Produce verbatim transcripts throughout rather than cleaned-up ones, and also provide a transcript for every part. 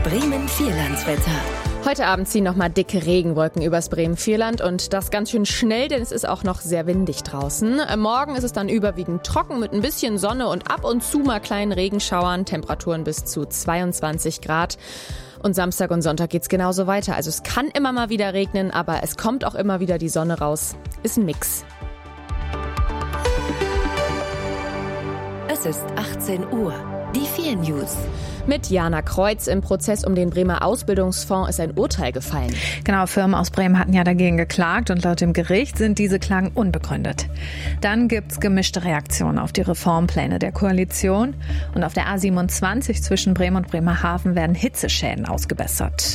Bremen-Vierlandswetter. Heute Abend ziehen nochmal dicke Regenwolken übers Bremen-Vierland und das ganz schön schnell, denn es ist auch noch sehr windig draußen. Morgen ist es dann überwiegend trocken mit ein bisschen Sonne und ab und zu mal kleinen Regenschauern, Temperaturen bis zu zweiundzwanzig Grad. Und Samstag und Sonntag geht's genauso weiter. Also es kann immer mal wieder regnen, aber es kommt auch immer wieder die Sonne raus. Ist ein Mix. Es ist achtzehn Uhr. Die vier News. Mit Jana Kreuz. Im Prozess um den Bremer Ausbildungsfonds ist ein Urteil gefallen. Genau, Firmen aus Bremen hatten ja dagegen geklagt und laut dem Gericht sind diese Klagen unbegründet. Dann gibt's gemischte Reaktionen auf die Reformpläne der Koalition. Und auf der A siebenundzwanzig zwischen Bremen und Bremerhaven werden Hitzeschäden ausgebessert.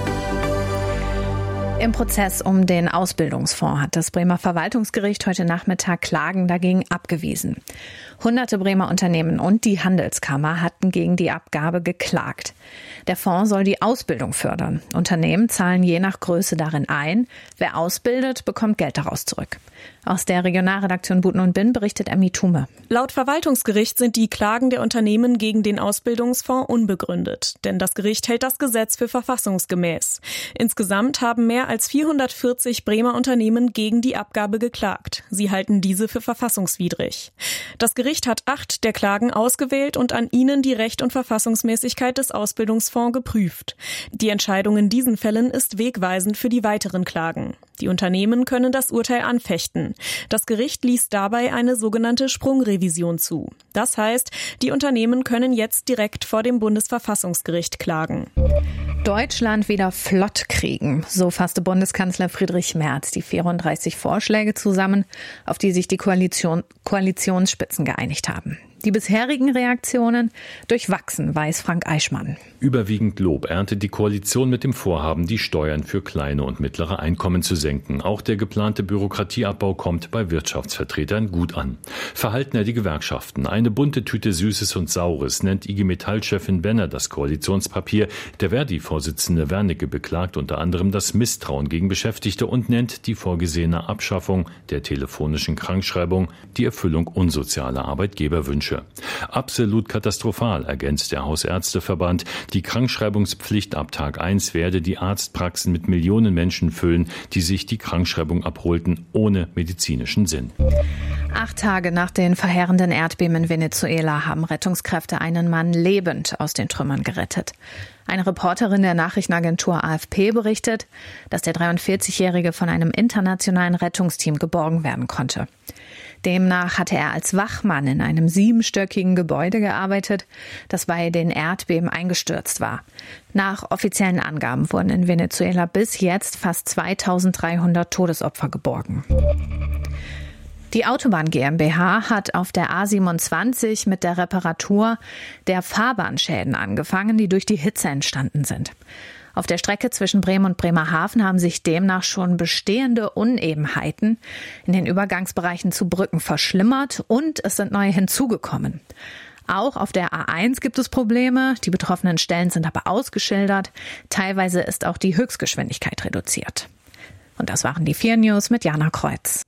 Im Prozess um den Ausbildungsfonds hat das Bremer Verwaltungsgericht heute Nachmittag Klagen dagegen abgewiesen. Hunderte Bremer Unternehmen und die Handelskammer hatten gegen die Abgabe geklagt. Der Fonds soll die Ausbildung fördern. Unternehmen zahlen je nach Größe darin ein. Wer ausbildet, bekommt Geld daraus zurück. Aus der Regionalredaktion Buten und Binn berichtet Emmy Thume. Laut Verwaltungsgericht sind die Klagen der Unternehmen gegen den Ausbildungsfonds unbegründet. Denn das Gericht hält das Gesetz für verfassungsgemäß. Insgesamt haben mehr als vierhundertvierzig Bremer Unternehmen gegen die Abgabe geklagt. Sie halten diese für verfassungswidrig. Das Gericht hat acht der Klagen ausgewählt und an ihnen die Recht- und Verfassungsmäßigkeit des Ausbildungsfonds geprüft. Die Entscheidung in diesen Fällen ist wegweisend für die weiteren Klagen. Die Unternehmen können das Urteil anfechten. Das Gericht ließ dabei eine sogenannte Sprungrevision zu. Das heißt, die Unternehmen können jetzt direkt vor dem Bundesverfassungsgericht klagen. Deutschland wieder flott kriegen. So fasste Bundeskanzler Friedrich Merz die vierunddreißig Vorschläge zusammen, auf die sich die Koalition, Koalitionsspitzen geeinigt haben. Die bisherigen Reaktionen durchwachsen, weiß Frank Eichmann. Überwiegend Lob erntet die Koalition mit dem Vorhaben, die Steuern für kleine und mittlere Einkommen zu senken. Auch der geplante Bürokratieabbau kommt bei Wirtschaftsvertretern gut an. Verhalten ja die Gewerkschaften. Eine bunte Tüte Süßes und Saures nennt I G Metall-Chefin Benner das Koalitionspapier. Der Verdi-Vorsitzende Wernicke beklagt unter anderem das Misstrauen gegen Beschäftigte und nennt die vorgesehene Abschaffung der telefonischen Krankschreibung die Erfüllung unsozialer Arbeitgeberwünsche. Absolut katastrophal, ergänzt der Hausärzteverband. Die Krankschreibungspflicht ab Tag eins werde die Arztpraxen mit Millionen Menschen füllen, die sich die Krankschreibung abholten, ohne medizinischen Sinn. Acht Tage nach den verheerenden Erdbeben in Venezuela haben Rettungskräfte einen Mann lebend aus den Trümmern gerettet. Eine Reporterin der Nachrichtenagentur A F P berichtet, dass der dreiundvierzigjährige von einem internationalen Rettungsteam geborgen werden konnte. Demnach hatte er als Wachmann in einem siebenstöckigen Gebäude gearbeitet, das bei den Erdbeben eingestürzt war. Nach offiziellen Angaben wurden in Venezuela bis jetzt fast zweitausenddreihundert Todesopfer geborgen. Die Autobahn GmbH hat auf der A siebenundzwanzig mit der Reparatur der Fahrbahnschäden angefangen, die durch die Hitze entstanden sind. Auf der Strecke zwischen Bremen und Bremerhaven haben sich demnach schon bestehende Unebenheiten in den Übergangsbereichen zu Brücken verschlimmert und es sind neue hinzugekommen. Auch auf der A eins gibt es Probleme, die betroffenen Stellen sind aber ausgeschildert. Teilweise ist auch die Höchstgeschwindigkeit reduziert. Und das waren die vier News mit Jana Kreuz.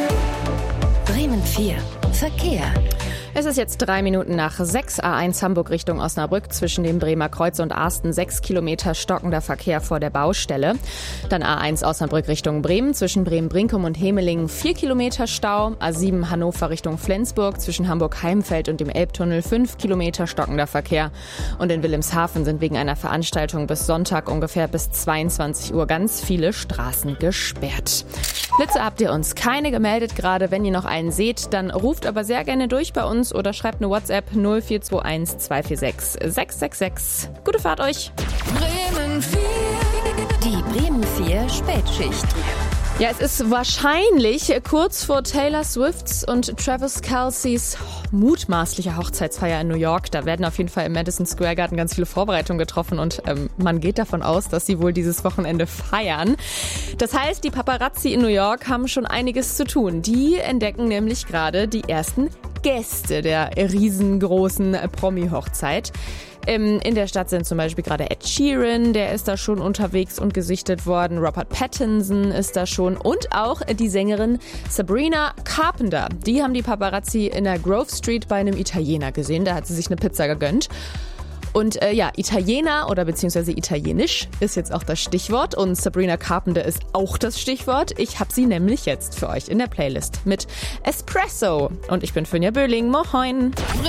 Bremen vier. Verkehr. Es ist jetzt drei Minuten nach sechs, A eins Hamburg Richtung Osnabrück, zwischen dem Bremer Kreuz und Asten sechs Kilometer stockender Verkehr vor der Baustelle. Dann A eins Osnabrück Richtung Bremen, zwischen Bremen-Brinkum und Hemelingen vier Kilometer Stau. A sieben Hannover Richtung Flensburg, zwischen Hamburg-Heimfeld und dem Elbtunnel fünf Kilometer stockender Verkehr. Und in Wilhelmshaven sind wegen einer Veranstaltung bis Sonntag ungefähr bis zweiundzwanzig Uhr ganz viele Straßen gesperrt. Blitze habt ihr uns keine gemeldet gerade. Wenn ihr noch einen seht, dann ruft aber sehr gerne durch bei uns oder schreibt eine WhatsApp null vier zwei eins zwei vier sechs sechs sechs sechs. Gute Fahrt euch! Bremen vier. Die Bremen vier Spätschicht. Ja, es ist wahrscheinlich kurz vor Taylor Swifts und Travis Kelce's mutmaßliche Hochzeitsfeier in New York. Da werden auf jeden Fall im Madison Square Garden ganz viele Vorbereitungen getroffen und ähm, man geht davon aus, dass sie wohl dieses Wochenende feiern. Das heißt, die Paparazzi in New York haben schon einiges zu tun. Die entdecken nämlich gerade die ersten Gäste der riesengroßen Promi-Hochzeit. In der Stadt sind zum Beispiel gerade Ed Sheeran, der ist da schon unterwegs und gesichtet worden. Robert Pattinson ist da schon und auch die Sängerin Sabrina Carpenter. Die haben die Paparazzi in der Grove Street bei einem Italiener gesehen, da hat sie sich eine Pizza gegönnt. Und äh, ja, Italiener oder beziehungsweise italienisch ist jetzt auch das Stichwort und Sabrina Carpenter ist auch das Stichwort. Ich habe sie nämlich jetzt für euch in der Playlist mit Espresso. Und ich bin Finja Böhling. Moin!